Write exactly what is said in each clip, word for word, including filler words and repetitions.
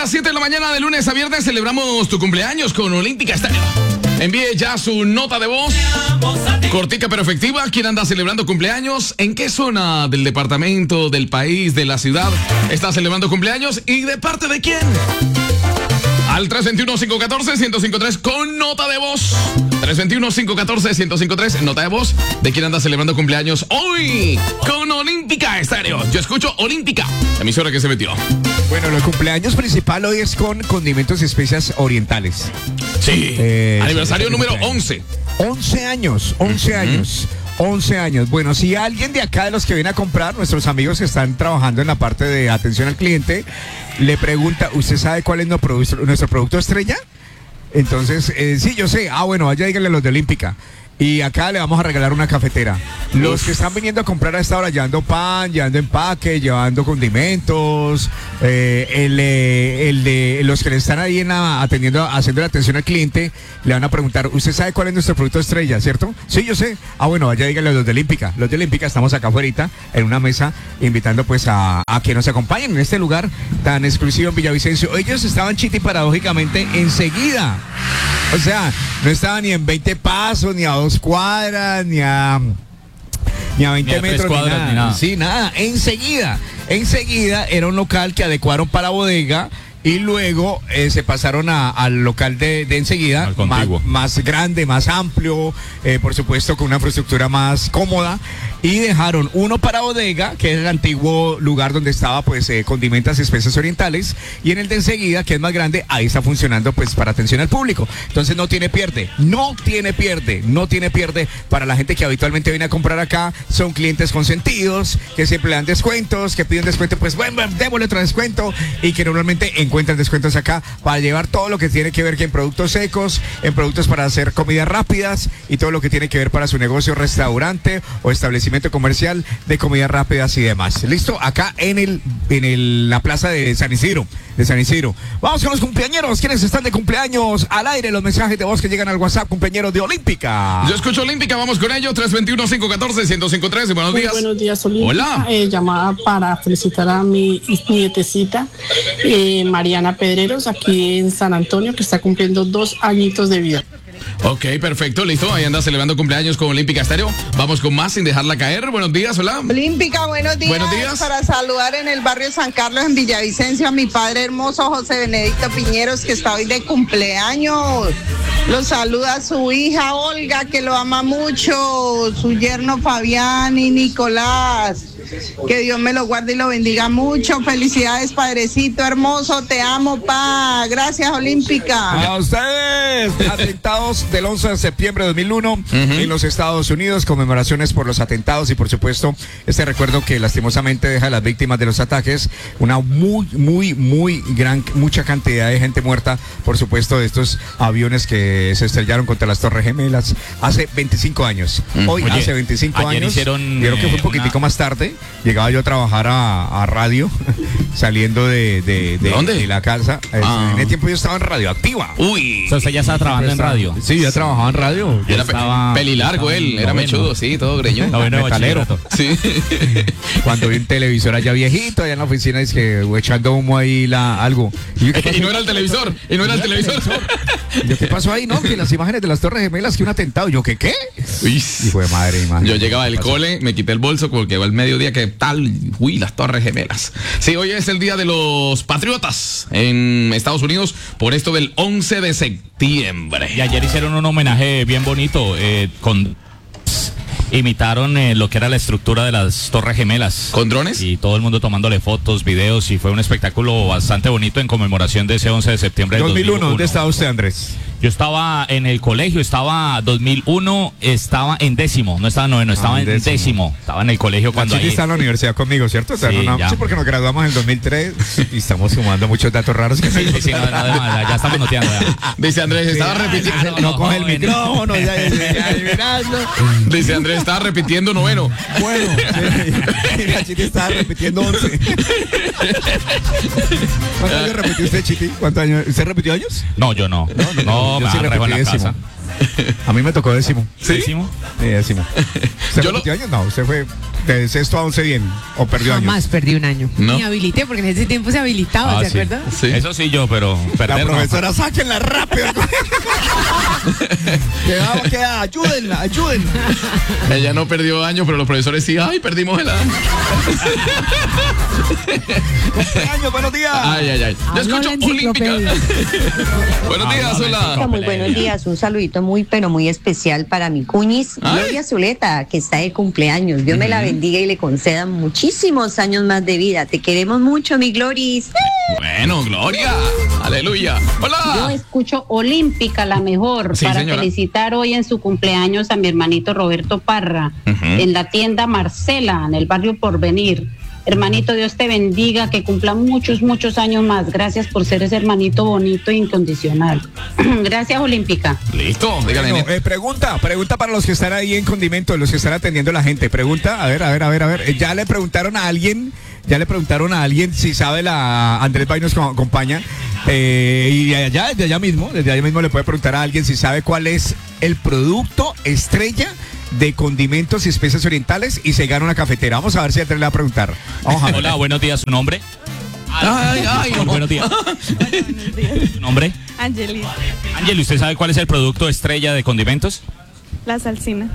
las siete de la mañana de lunes a viernes celebramos tu cumpleaños con Olímpica Estéreo. Envíe ya su nota de voz, cortica pero efectiva. ¿Quién anda celebrando cumpleaños? ¿En qué zona del departamento, del país, de la ciudad está celebrando cumpleaños? ¿Y de parte de quién? Al tres dos uno, cinco uno cuatro, uno cero cinco tres con nota de voz. tres dos uno, cinco uno cuatro, uno cero cinco tres, nota de voz de quién anda celebrando cumpleaños hoy con Olímpica Estéreo. Yo escucho Olímpica, la emisora que se metió. Bueno, el cumpleaños principal hoy es con condimentos y especias orientales. Sí, eh, aniversario sí, número once. once años, once uh-huh. años. once años. Bueno, si alguien de acá de los que viene a comprar, nuestros amigos que están trabajando en la parte de atención al cliente, le pregunta, ¿usted sabe cuál es nuestro producto, nuestro producto estrella? Entonces, eh, sí, yo sé. Ah, bueno, vaya, díganle a los de Olímpica. Y acá le vamos a regalar una cafetera. Los que están viniendo a comprar a esta hora, llevando pan, llevando empaque, llevando condimentos, eh, el, eh, el de los que le están ahí en la, atendiendo, haciendo la atención al cliente, le van a preguntar, ¿usted sabe cuál es nuestro producto estrella, cierto? Sí, yo sé. Ah, bueno, vaya, díganle a los de Olímpica. Los de Olímpica estamos acá afuera, en una mesa, invitando pues a, a que nos acompañen en este lugar tan exclusivo en Villavicencio. Ellos estaban, Chiti, paradójicamente, enseguida. O sea, no estaban ni en veinte pasos, ni a dos cuadras, ni a, ni a veinte ni a metros, cuadras, ni, nada. ni nada. Sí, nada. Enseguida, enseguida era un local que adecuaron para bodega. Y luego eh, se pasaron a, al local de, de enseguida, más, más grande, más amplio, eh, por supuesto con una infraestructura más cómoda, y dejaron uno para bodega, que es el antiguo lugar donde estaba pues eh, condimentas y especias orientales, y en el de enseguida, que es más grande, ahí está funcionando pues para atención al público. Entonces no tiene pierde, no tiene pierde, no tiene pierde para la gente que habitualmente viene a comprar acá. Son clientes consentidos, que siempre le dan descuentos, que piden descuento, pues bueno, démosle otro descuento, y que normalmente en encuentran descuentos acá para llevar todo lo que tiene que ver que en productos secos, en productos para hacer comidas rápidas y todo lo que tiene que ver para su negocio, restaurante o establecimiento comercial de comidas rápidas y demás. ¿Listo? Acá en el en el, la plaza de San Isidro, de San Isidro. Vamos con los cumpleañeros. ¿Quiénes están de cumpleaños? Al aire los mensajes de voz que llegan al WhatsApp, cumpleaños de Olímpica. Yo escucho Olímpica, vamos con ello. tres dos uno, cinco uno cuatro, uno cero cinco tres. Buenos Muy días. Buenos días, Olímpica. Hola. Eh, llamada para felicitar a mi nietecita, eh, Mariana Pedreros, aquí en San Antonio, que está cumpliendo dos añitos de vida. Ok, perfecto, listo. Ahí anda celebrando cumpleaños con Olímpica Estéreo. Vamos con más sin dejarla caer. Buenos días, hola. Olímpica, buenos días. Buenos días. Para saludar en el barrio San Carlos, en Villavicencio, a mi padre hermoso José Benedicto Piñeros, que está hoy de cumpleaños. Lo saluda su hija Olga, que lo ama mucho, su yerno Fabián y Nicolás. Que Dios me lo guarde y lo bendiga mucho. Felicidades, padrecito hermoso. Te amo, pa. Gracias, Olímpica. A ustedes. Atentados del once de septiembre de dos mil uno uh-huh. en los Estados Unidos. Conmemoraciones por los atentados y, por supuesto, este recuerdo que lastimosamente deja a las víctimas de los ataques. Una muy, muy, muy gran, mucha cantidad de gente muerta, por supuesto, de estos aviones que se estrellaron contra las Torres Gemelas hace veinticinco años. Uh-huh. Hoy, Oye, hace veinticinco años. Hicieron, creo que fue un poquitico una... más tarde. Llegaba yo a trabajar a, a radio, saliendo de, de, de, ¿Dónde? de la casa. Ah. En ese tiempo yo estaba en Radioactiva. Uy. O sea, usted ya estaba trabajando en radio. Sí, ya trabajaba en radio. Era estaba, pe pelilargo él, era mechudo, sí, todo greñón. No, bueno, metalero. Sí. Cuando vi un televisor allá viejito, allá en la oficina, es que echando humo ahí la, algo. Y, y no era el televisor, y no era el televisor. Yo, ¿qué pasó ahí? No, que las imágenes de las Torres Gemelas, que un atentado. Yo, ¿qué qué? Uy. Hijo de madre, madre. Yo llegaba del cole, me quité el bolso porque al mediodía que tal, uy, las Torres Gemelas. Sí, hoy es el día de los patriotas en Estados Unidos por esto del once de septiembre. Y ayer hicieron un homenaje bien bonito eh, con... imitaron eh, lo que era la estructura de las Torres Gemelas. ¿Con drones? Y todo el mundo tomándole fotos, videos, y fue un espectáculo bastante bonito en conmemoración de ese once de septiembre del dos mil uno. dos mil uno. ¿Dónde está usted, Andrés? Yo estaba en el colegio, estaba dos mil uno, estaba en décimo, no estaba en noveno, estaba ah, en décimo. décimo. Estaba en el colegio cuando ahí... está en la universidad conmigo, ¿cierto? Sí, no, ya. sí, porque nos graduamos en el dos mil tres y estamos sumando muchos datos raros. Que sí, sí, sí, no, no, no, ya estamos noteando. Ya. Dice Andrés, estaba sí, repitiendo. No, no coge el micrófono, ya, ya, ya, ya, dice Andrés, estaba repitiendo noveno. Bueno, sí, la Chiti estaba repitiendo once. ¿Cuántos años repitió usted, Chiti? ¿Cuántos años? ¿Usted repitió años? No, yo no. No, no, no, no yo me sí arrejo en la casa. A mí me tocó décimo. ¿Sí? ¿Décimo? Sí, décimo. ¿Usted Yo fue lo- años? No, usted fue de sexto a once bien. ¿O perdió años? Jamás perdí un año. No. Ni habilité, porque en ese tiempo se habilitaba, Ah, ¿se sí. acuerdan? Sí. Eso sí yo, pero La perder no. profesora, sáquenla rápido. Queda, queda, ayúdenla, ayúdenla. Ella no perdió años, pero los profesores sí. Ay, perdimos el año. Años, buenos días. Ay, ay, ay. Yo Habló escucho la Olímpica. enciclopedia. Buenos días, hola. Muy buenos días, un saludito muy pero muy especial para mi cuñis, Ay. Gloria Zuleta, que está de cumpleaños. Dios me la bendiga y le conceda muchísimos años más de vida. Te queremos mucho, mi Gloris. Bueno, Gloria. Aleluya. Yo Hola. escucho Olímpica, la mejor, Sí, para señora. felicitar hoy en su cumpleaños a mi hermanito Roberto Parra, Ujú. en la tienda Marcela, en el barrio Porvenir. Hermanito, Dios te bendiga, que cumpla muchos, muchos años más. Gracias por ser ese hermanito bonito e incondicional. Gracias, Olímpica. Listo, dígale. Bueno, eh, pregunta, pregunta para los que están ahí en condimento, los que están atendiendo a la gente. Pregunta, a ver, a ver, a ver, a ver. Eh, Ya le preguntaron a alguien, ya le preguntaron a alguien si sabe la Andrés Bay nos co- acompaña. Eh, y de allá, desde allá mismo, desde allá mismo le puede preguntar a alguien si sabe cuál es el producto estrella de condimentos y especias orientales y se gana una cafetera. Vamos a ver si Andrés le va a preguntar. Vamos a ver. Hola, buenos días, ¿su nombre? Ay, ay, no. Buenos días. ¿Su nombre? Angelina, Ángel, ¿usted sabe cuál es el producto estrella de condimentos? la salsina.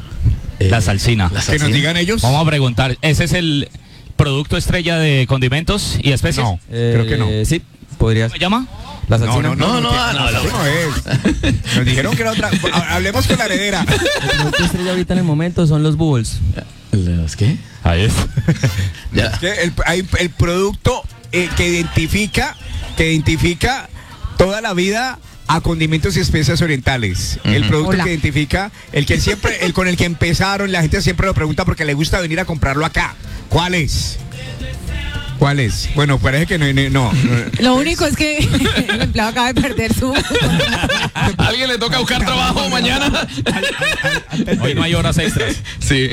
La salsina. Que nos digan ellos. Vamos a preguntar, ¿ese es el producto estrella de condimentos y especies? No, creo que no. Eh, Sí, podría ¿Cómo se llama? La No, salsina. no, no, No, no, no, no, no. no es. Nos dijeron que era otra. Ha- Hablemos con la heredera. El producto estrella ahorita en el momento son los bubbles. ¿Los qué? Ahí es. Ya. Es que el, hay el producto eh, que identifica, que identifica toda la vida a condimentos y especias orientales. El Ujú. producto Hola. que identifica, el que siempre, el con el que empezaron, la gente siempre lo pregunta porque le gusta venir a comprarlo acá. ¿Cuál es? ¿Cuál es? Bueno, parece que no, no, no. Lo único es que el empleado acaba de perder su... ¿A alguien le toca buscar trabajo mañana? Hoy no hay horas extras. Sí.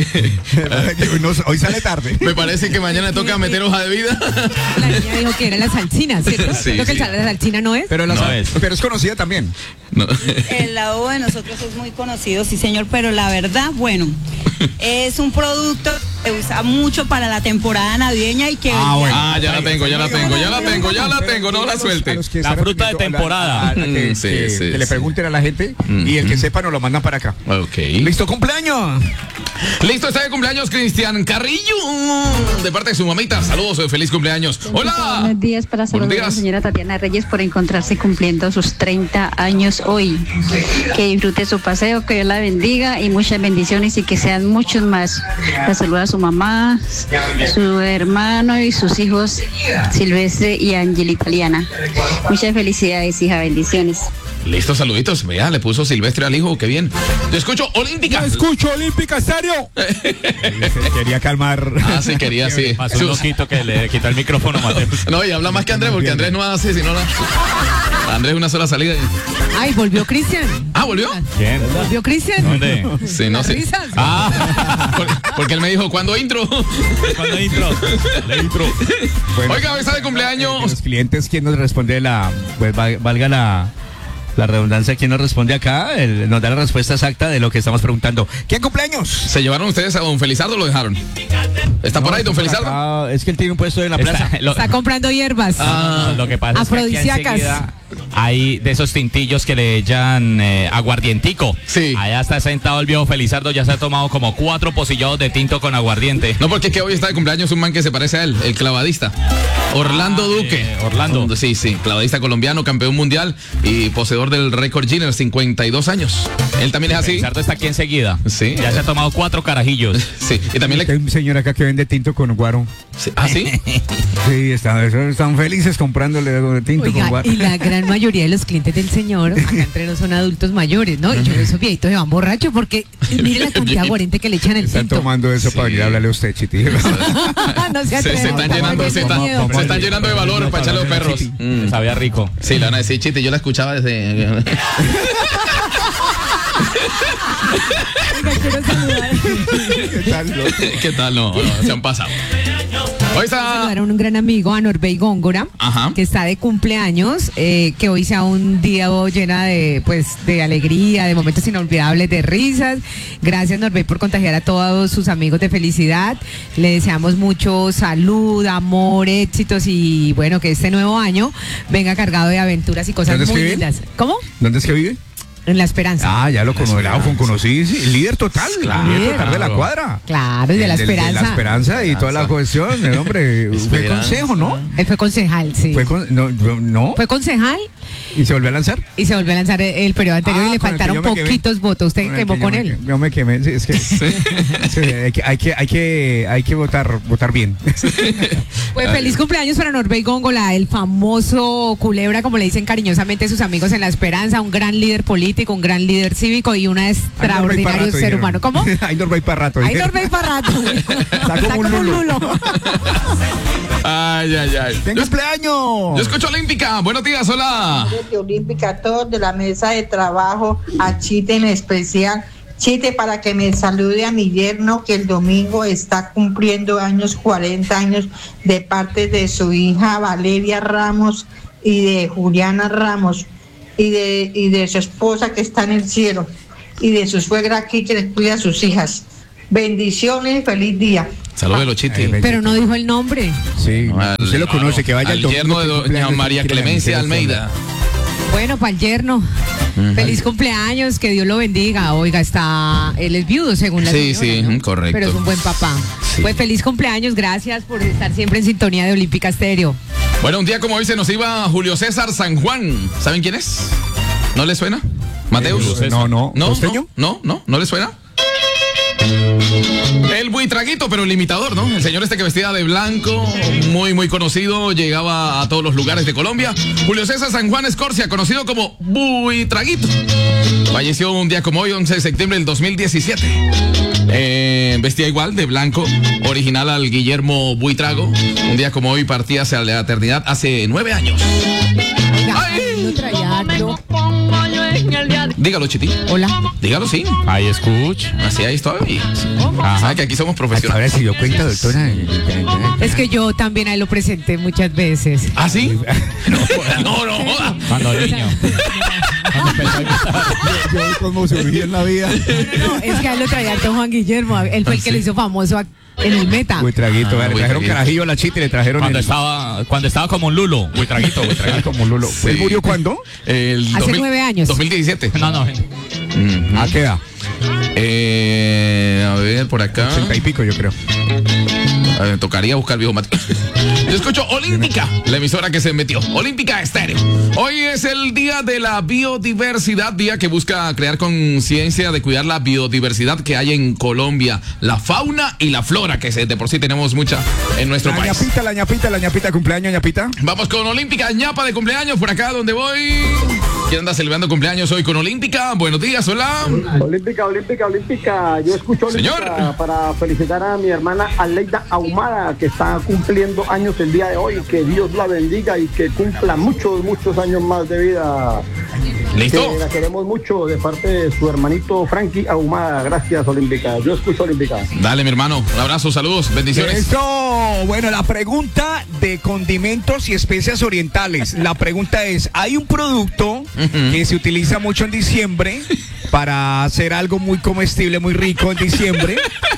No, hoy sale tarde. Me parece que mañana le toca meter hoja de vida. La niña dijo que era la salsina, ¿cierto? Sí, Creo que sí. el sal- la salsina no es. Pero, la- No es. pero es conocida también. No. El adobo de nosotros es muy conocido, sí señor, pero la verdad, bueno, es un producto que se usa mucho para la temporada navideña y que... Ah, bueno. Ah, ya la tengo, ya la tengo, ya la tengo, ya la tengo, no la suelte. La fruta de temporada. que, Mm, sí, que- sí, que le sí. pregunten a la gente Mm, y el que mm. sepa nos lo mandan para acá. Ok. Listo, cumpleaños. Listo, está de cumpleaños Cristian Carrillo. De parte de su mamita. Saludos, eh, feliz cumpleaños. Hola. Buenos días para Buenos saludar a la días. señora Tatiana Reyes por encontrarse cumpliendo sus treinta años hoy. Que disfrute su paseo, que Dios la bendiga y muchas bendiciones y que sean muchos más. La saluda a su mamá, su hermano y sus hijos Silvestre y Angelita Liana. Muchas felicidades, hija, bendiciones. Listo, saluditos. Vea, le puso Silvestre al hijo, qué bien. Yo escucho Olímpica. Escucho Olímpica Estéreo. Quería calmar. Ah, sí, quería, sí. Pasó un Sus- loquito que le quitó el micrófono a Mateo. No, y habla más que Andrés, porque Andrés no hace, sino la... Andrés una sola salida. Ay, volvió Cristian. Ah, ¿volvió? ¿Quién? ¿Volvió Cristian? ¿Dónde? Sí, no Las sé. risas. Ah, Por- Porque él me dijo, ¿cuándo intro? cuando intro. Le intro. Bueno, Oiga, hoy está de que cumpleaños. los clientes, ¿quién nos responde la, pues va- valga la, la redundancia, quién nos responde acá? El- nos da la respuesta exacta de lo que estamos preguntando. ¿Quién cumpleaños? ¿Se llevaron ustedes a don Felizardo o lo dejaron? ¿Está por ahí, don Felizardo? Ah, es que él tiene un puesto en la plaza. Está- lo, Está comprando hierbas. Ah, lo que pasa es que aquí Afrodisíacas. enseguida hay de esos tintillos que le echan eh, aguardientico. Sí. Allá está sentado el viejo Felizardo, ya se ha tomado como cuatro pocillados de tinto con aguardiente. No, porque es que hoy está de cumpleaños un man que se parece a él, el clavadista. Orlando Ah, Duque. eh, Orlando. Sí, sí, clavadista colombiano, campeón mundial y poseedor del récord Guinness, cincuenta y dos años. Él también es así. Felizardo está aquí enseguida. Sí. Ya se ha tomado cuatro carajillos. Sí, y también le... Hay un señor acá que vende tinto con guaro. Sí. ¿Ah, sí? Sí, están, están felices comprándole tinto con Oiga, guaro. y la gran mayoría de los clientes del señor, acá entre nos son adultos mayores, ¿no? Y yo esos viejitos se van borrachos porque mire la cantidad de aguardiente que le echan el Están tinto. tomando eso Sí. para venir a hablarle a usted, Chiti. No se Se, atrevan, se están llenando, se están, miedo. se están llenando de valor para echarle a los perros. Mm. Sabía rico. Sí, le van a decir chiste, yo la escuchaba desde... Oiga, quiero saludar. ¿Qué tal, loco? ¿Qué tal? No, no, se han pasado. Hoy está... saludar a un gran amigo, a Norbey Góngora, Ajá. que está de cumpleaños, eh, que hoy sea un día llena de, pues, de alegría, de momentos inolvidables, de risas. Gracias, Norbey, por contagiar a todos sus amigos de felicidad. Le deseamos mucho salud, amor, éxitos y bueno, que este nuevo año venga cargado de aventuras y cosas muy lindas. ¿Cómo? ¿Dónde es que vive? En La Esperanza. Ah, ya lo conozco, conocí, sí, el líder total, claro, el líder total de la cuadra. Claro, y de La Esperanza. De, de La Esperanza y toda la cuestión, el hombre, fue consejo, ¿no? Él fue concejal, sí. Fue con, no, no. Fue concejal. ¿Y se volvió a lanzar? Y se volvió a lanzar el, el periodo anterior ah, y le faltaron poquitos votos. ¿Usted con quemó con él? Me, yo me quemé, sí, es que, sí. Sí, hay que hay que hay que hay que votar votar bien. Pues feliz cumpleaños para Norbey Góngora, el famoso culebra, como le dicen cariñosamente sus amigos en La Esperanza, un gran líder político, un gran líder cívico y un extraordinario rato, ser dijeron. humano. ¿Cómo? Hay Norbey para rato. Hay Norbey para rato. Está como, Está un, como un lulo. Ay, ay, ay. ¡Ten cumpleaños! Yo escucho Olímpica. Buenos días, hola. De Olímpica, todos de la mesa de trabajo, a Chite en especial. Chite, para que me salude a mi yerno, que el domingo está cumpliendo años, cuarenta años, de parte de su hija Valeria Ramos y de Juliana Ramos. Y de, y de su esposa que está en el cielo, y de su suegra aquí que les cuida a sus hijas. Bendiciones, feliz día. Saludos, Chiti. Pero no dijo el nombre. Sí, al, usted lo conoce, que vaya al yerno de doña María Clemencia Almeida. Bueno, para el yerno, uh-huh. Feliz cumpleaños, que Dios lo bendiga. Oiga, está, él es viudo según la Sí, señora, sí, ¿no? correcto. Pero es un buen papá. Sí. Pues feliz cumpleaños, gracias por estar siempre en sintonía de Olímpica Estéreo. Bueno, un día como hoy se nos iba Julio César San Juan. ¿Saben quién es? ¿No le suena? ¿Mateus? Eh, no, no. ¿No? ¿No? ¿No? ¿No? ¿No le suena? El buitraguito, pero el imitador, ¿no? El señor este que vestía de blanco, muy, muy conocido, llegaba a todos los lugares de Colombia. Julio César San Juan Escorcia, conocido como Buitraguito. Falleció un día como hoy, once de septiembre del dos mil diecisiete. Eh, vestía igual, de blanco, original al Guillermo Buitrago. Un día como hoy partía hacia la eternidad hace nueve años. Ay, no traía algo. Dígalo, Chiti. Hola. Dígalo, sí. Ahí escucha. Así, ahí estoy. Sabe que aquí somos profesionales. Ahora se dio cuenta, doctora. Es que yo también ahí lo presenté muchas veces. ¿Ah, sí? No, no, no. Cuando niño. Yo como surgí en la vida. No, es que ahí lo traía don Juan Guillermo. Él fue el que lo hizo famoso en el Meta. Buitraguito, ah, le trajeron carajillo a la Chita y le trajeron cuando el... estaba cuando estaba como un lulo, Buitraguito, Buitraguito como un lulo. Sí. ¿Él murió cuándo? El Hace dos mil, nueve años. dos mil diecisiete. No, no. Mm-hmm. ¿A qué edad? Eh, a ver, por acá. Ochenta y pico, yo creo. A ver, tocaría buscar viejo Mati. Yo escucho Olímpica, la emisora que se metió. Olímpica Estéreo. Hoy es el día de la biodiversidad, día que busca crear conciencia de cuidar la biodiversidad que hay en Colombia, la fauna y la flora, que de por sí tenemos mucha en nuestro la país. La ñapita, la ñapita, la ñapita, cumpleaños, ñapita. Vamos con Olímpica, ñapa de cumpleaños, por acá donde voy. ¿Quién anda celebrando cumpleaños hoy con Olímpica? Buenos días, hola. Olímpica, Olímpica, Olímpica. Yo escucho Olímpica Señor. Para felicitar a mi hermana Aleida Ahumada, que está cumpliendo años el día de hoy. Que Dios la bendiga y que cumpla muchos, muchos años más de vida. ¿Listo? Que la queremos mucho de parte de su hermanito Frankie Ahumada. Gracias, Olímpica. Yo escucho Olímpica. Dale, mi hermano. Un abrazo, saludos, bendiciones. Eso. Bueno, la pregunta de condimentos y especias orientales. La pregunta es, hay un producto uh-huh. que se utiliza mucho en diciembre para hacer algo muy comestible, muy rico en diciembre,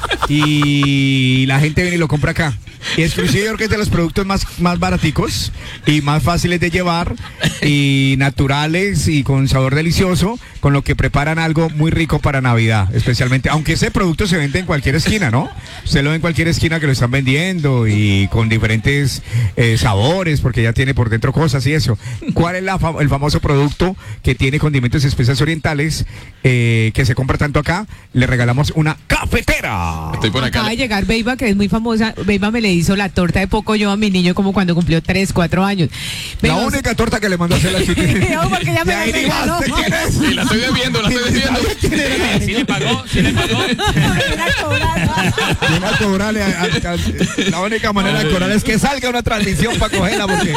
y la gente viene y lo compra acá. Y exclusivo, yo creo que es de los productos más, más baraticos y más fáciles de llevar y naturales y con sabor delicioso, con lo que preparan algo muy rico para Navidad, especialmente, aunque ese producto se vende en cualquier esquina, ¿no? Usted lo ve en cualquier esquina que lo están vendiendo y con diferentes eh, sabores, porque ya tiene por dentro cosas y eso. ¿Cuál es la, el famoso producto que tiene condimentos y especias orientales eh, que se compra tanto acá? Le regalamos una cafetera. Estoy por acá. Acaba de llegar Beiba, que es muy famosa. Beiba me le hizo la torta de poco yo a mi niño como cuando cumplió tres, cuatro años. Beiba, la única torta que le mandó a hacer la chica. No, porque ya me la regaló. Sí, la estoy debiendo, la estoy debiendo. Sí le pagó, sí le pagó. Viene a cobrarle. A, a, a, la única manera de cobrar es que salga una transmisión para cogerla, porque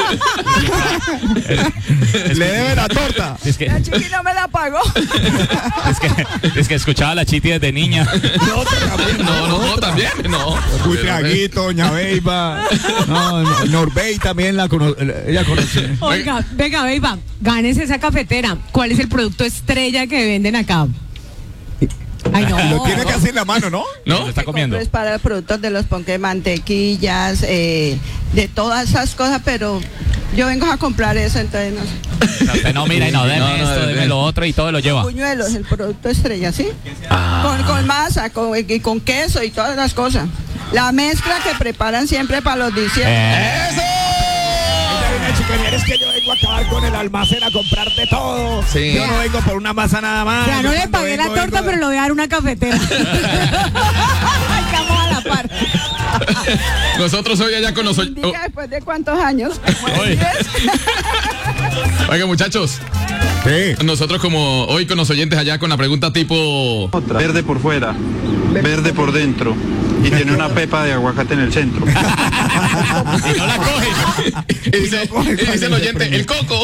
le debe la torta. Es que, la chiqui no me la pagó. Es que, es que escuchaba a la Chiti desde niña. No, no, no, no, no, también, no. Cuitraguito, Doña Beiba. No, no, Norbey también la cono ella conoce. Oiga, venga, Beiba, ganes esa cafetera. ¿Cuál es el producto estrella que venden acá? Ay, no. Lo tiene casi en la mano, ¿no? ¿No? Lo está comiendo. Es para productos de los ponques, mantequillas, eh, de todas esas cosas, pero yo vengo a comprar eso, entonces no sé. No, usted no mira y no, deme No, no, esto, deme. deme lo otro y todo lo lleva. Puñuelos, el producto estrella, ¿sí? Ah. Con, con masa, con, y con queso y todas las cosas. La mezcla que preparan siempre para los diciembre. Eh. ¡Eso! Es que yo vengo a acabar con el almacén a comprarte todo. Sí. Yo no vengo por una masa nada más. O sea, no Yo le cuando pagué la vengo, torta, vengo- pero lo voy a dar una cafetera. Estamos a la par. Nosotros hoy allá con los... oy- Diga después de cuántos años. Como Oye. diez. Oiga, muchachos, Sí. nosotros como hoy con los oyentes allá con la pregunta tipo... Verde por fuera, verde por dentro y tiene una pepa de aguacate en el centro. Y no la cogen. Y dice, y dice el oyente, el coco.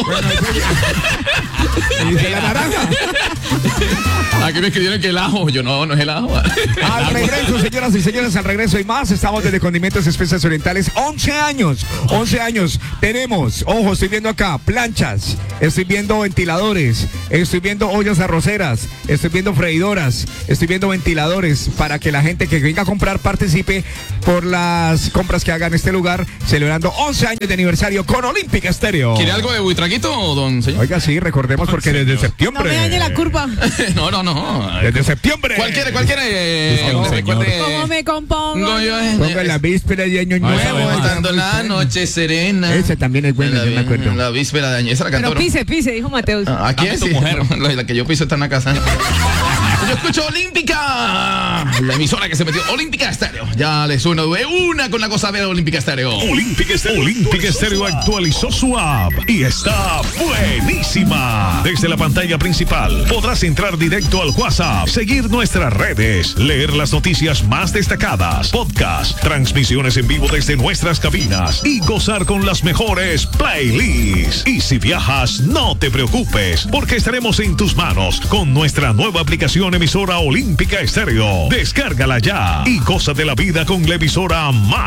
Y dice la naranja. Aquí me escribieron que el ajo. Yo no, no es el ajo. Al regreso, señoras y señores, al regreso y más. Estamos desde Condimentos Especias Orientales. once años. once años. Tenemos, ojo, estoy viendo acá, planchas. Estoy viendo ventiladores. Estoy viendo ollas arroceras. Estoy viendo freidoras. Estoy viendo ventiladores para que la gente que venga a comprar participe por las compras que haga en este lugar, celebrando once años de aniversario con Olímpica Estéreo. ¿Quiere algo de buitraguito, don señor? Oiga, sí, recordemos porque desde No septiembre. me dañe la curva. No, no, no. Desde septiembre. Cualquiera, cualquiera. Eh, No, recuerde- ¿Cómo me compongo? No, yo, eh, Ponga la víspera de Año No, esa Nuevo. no es Estando la noche serena. Ese también es bueno, En la, yo me acuerdo. en la víspera de año. Esa la cantó, Pero ¿no? pise, pise, dijo Mateus. Ah, Aquí Dame es tu sí. mujer. La, la que yo piso está en la casa. Yo escucho Olímpica. La emisora que se metió. Olímpica Estéreo. Ya les suena de una con la cosa de Olímpica Estéreo. Olímpica Estéreo. Olímpica Estéreo actualizó su app y está buenísima. Desde la pantalla principal podrás entrar directo al WhatsApp, seguir nuestras redes, leer las noticias más destacadas, podcast, transmisiones en vivo desde nuestras cabinas y gozar con las mejores playlists. Y si viajas, no te preocupes, porque estaremos en tus manos con nuestra nueva aplicación emisora Olímpica Estéreo. Descárgala ya y goza de la vida con la emisora más